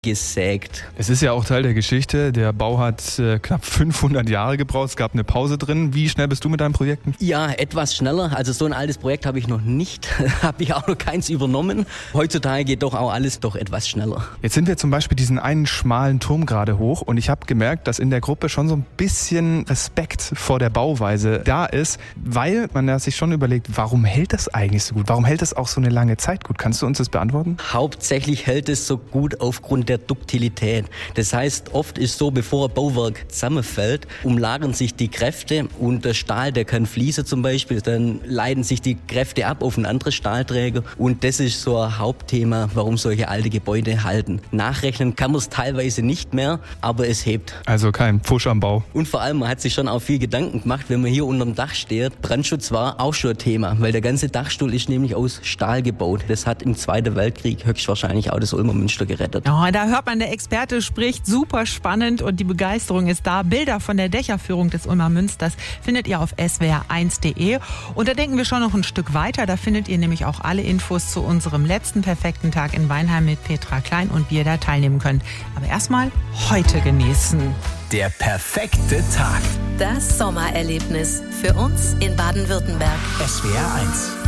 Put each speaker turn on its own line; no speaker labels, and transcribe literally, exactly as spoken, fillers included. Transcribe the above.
gesägt.
Es ist ja auch Teil der Geschichte. Der Bau hat äh, knapp fünfhundert Jahre gebraucht. Es gab eine Pause drin. Wie schnell bist du mit deinen Projekten?
Ja, etwas schneller. Also so ein altes Projekt habe ich noch nicht. Habe ich auch noch keins übernommen. Heutzutage geht doch auch alles doch etwas schneller.
Jetzt sind wir zum Beispiel diesen einen schmalen Turm gerade hoch und ich habe gemerkt, dass in der Gruppe schon so ein bisschen Respekt vor der Bauweise da ist, weil man ja sich schon überlegt, warum hält das eigentlich so gut? Warum hält das auch so eine lange Zeit gut? Kannst du uns das beantworten?
Hauptsächlich hält es so gut aufgrund der Duktilität. Das heißt, oft ist so, bevor ein Bauwerk zusammenfällt, umlagern sich die Kräfte und der Stahl, der kann fließen zum Beispiel, dann leiten sich die Kräfte ab auf einen anderen Stahlträger und das ist so ein Hauptthema, warum solche alte Gebäude halten. Nachrechnen kann man es teilweise nicht mehr, aber es hebt.
Also kein Pfusch am Bau.
Und vor allem, man hat sich schon auch viel Gedanken gemacht, wenn man hier unterm Dach steht. Brandschutz war auch schon ein Thema, weil der ganze Dachstuhl ist nämlich aus Stahl gebaut. Das hat im Zweiten Weltkrieg höchstwahrscheinlich auch das Ulmer Münster gerettet.
Oh, da hört man, der Experte spricht, super spannend und die Begeisterung ist da. Bilder von der Dächerführung des Ulmer Münsters findet ihr auf s w r eins punkt d e. Und da denken wir schon noch ein Stück weiter. Da findet ihr nämlich auch alle Infos zu unserem letzten perfekten Tag in Weinheim mit Petra Klein und wie ihr da teilnehmen könnt. Aber erstmal heute genießen.
Der perfekte Tag.
Das Sommererlebnis für uns in Baden-Württemberg.
S W R eins.